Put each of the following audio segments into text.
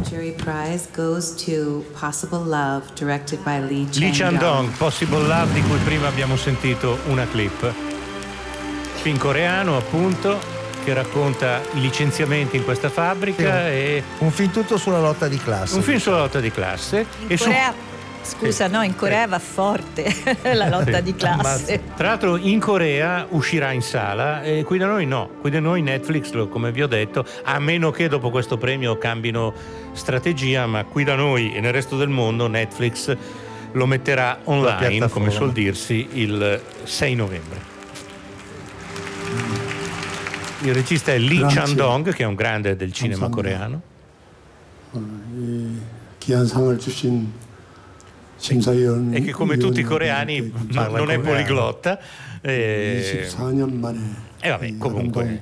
Jury prize goes to Possible Love, directed by Lee Chang-dong, Possible Love, di cui prima abbiamo sentito una clip. Film coreano, appunto, che racconta i licenziamenti in questa fabbrica. E un film tutto sulla lotta di classe. Un film sulla lotta di classe. In Corea... Scusa, no, in Corea va forte la lotta di classe. Tra l'altro in Corea uscirà in sala, e qui da noi no, qui da noi Netflix, come vi ho detto, a meno che dopo questo premio cambino strategia, ma qui da noi e nel resto del mondo Netflix lo metterà online, come suol dirsi, il 6 novembre. Il regista è Lee Chang-dong, che è un grande del cinema coreano. E che come tutti i coreani non è poliglotta, e vabbè, comunque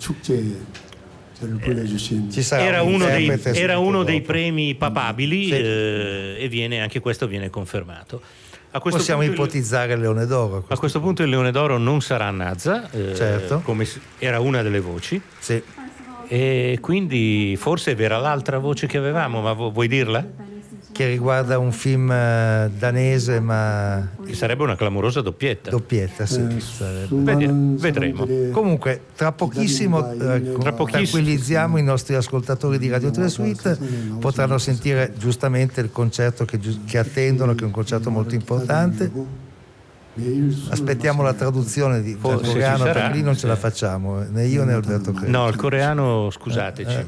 era uno dei premi papabili, e viene, anche questo viene confermato. Possiamo ipotizzare il Leone d'Oro. A questo punto il Leone d'Oro non sarà Naza, certo, come era una delle voci. Sì. E quindi forse era l'altra voce che avevamo, ma vuoi dirla? Che riguarda un film danese, ma che sarebbe una clamorosa doppietta. Doppietta, sì. Vedremo. Comunque, tra pochissimo tranquillizziamo i nostri ascoltatori di Radio 3 Suite, potranno sentire giustamente il concerto che attendono, che è un concerto molto importante. Aspettiamo la traduzione del coreano, perché lì non ce la facciamo, né io né Alberto Credo. No, il coreano, scusateci.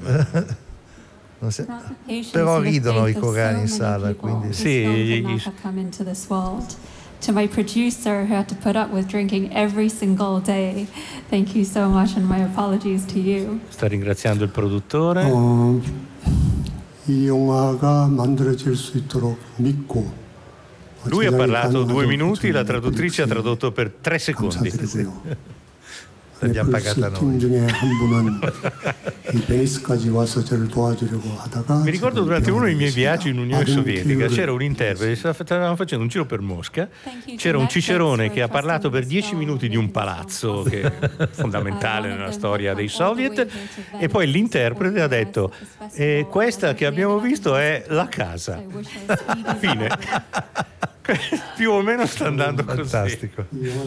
Però ridono i coreani in sala, quindi To my producer who had to put up with drinking every single day, thank you so much and my apologies to you. Sta ringraziando il produttore. 이 영화가 만들어질 수 있도록 믿고. Lui ha parlato 2 minuti, la traduttrice ha tradotto per 3 secondi. L'abbiamo pagata noi. Mi ricordo durante uno dei miei viaggi in Unione Sovietica c'era un interprete, stavamo facendo un giro per Mosca, c'era un cicerone che ha parlato per 10 minuti di un palazzo che è fondamentale nella storia dei soviet, e poi l'interprete ha detto questa che abbiamo visto è la casa. Fine. Più o meno sta andando così. Fantastico.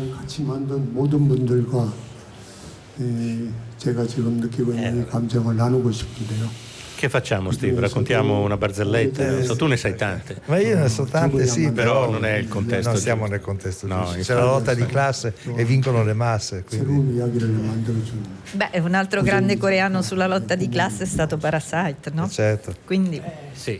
제가 지금 느끼고 있는 이 감정을 나누고 싶은데요. Che facciamo, Steve? Raccontiamo una barzelletta? Tu ne sai tante. Ma io ne so tante, sì, però non è il contesto. Non siamo nel contesto. No, c'è la lotta di classe e vincono le masse. Quindi. Beh, un altro grande coreano sulla lotta di classe è stato Parasite, no? Certo. Quindi. Sì.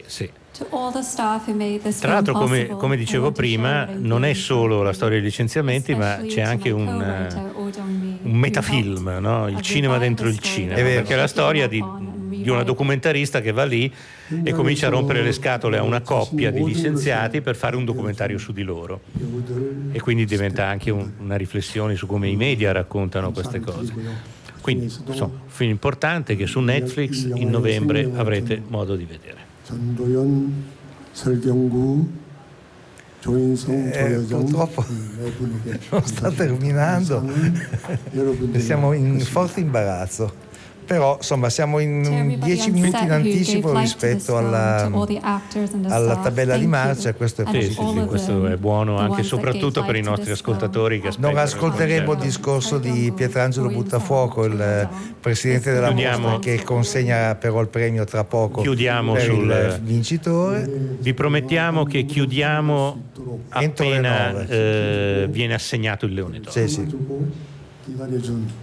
Tra l'altro, come dicevo prima, non è solo la storia dei licenziamenti, ma c'è anche un metafilm, no? Il cinema dentro il cinema, perché è la storia di una documentarista che va lì e comincia a rompere le scatole a una coppia di licenziati per fare un documentario su di loro, e quindi diventa anche una riflessione su come i media raccontano queste cose. Quindi insomma, un film importante che su Netflix in novembre avrete modo di vedere. Purtroppo non sta terminando e siamo in forte imbarazzo, però insomma siamo in 10 minuti in anticipo rispetto alla tabella di marcia. Questo è positivo. Questo è buono anche e soprattutto per i nostri ascoltatori che aspettano. Non ascolteremo il discorso di Pietrangelo Buttafuoco, il presidente della mostra, che consegna però il premio tra poco. Chiudiamo per sul il vincitore. Vi promettiamo che chiudiamo appena viene assegnato il Leone d'Oro. Sì.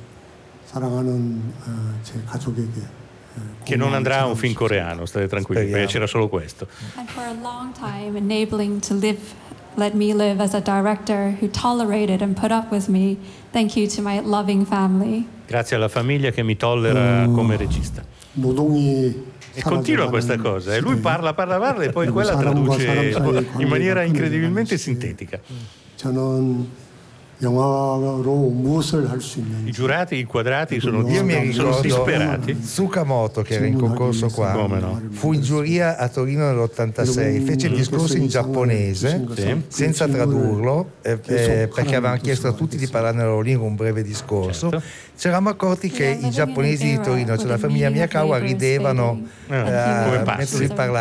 Che non andrà a un film coreano, state tranquilli, perché c'era solo questo. And for a long time enabling to let me live as a director who tolerated and put up with me. Thank you to my loving family. Grazie alla famiglia che mi tollera come regista. E continua questa cosa, e lui parla e poi quella traduce in maniera incredibilmente sintetica. I giurati inquadrati sono disperati. Tsukamoto, che era in concorso qua, fu in giuria a Torino nell'86, fece il discorso in giapponese senza tradurlo, perché avevano chiesto a tutti di parlare nella loro lingua un breve discorso. Ci eravamo accorti che i giapponesi di Torino, cioè la famiglia Miyakawa, ridevano mentre lui parlava.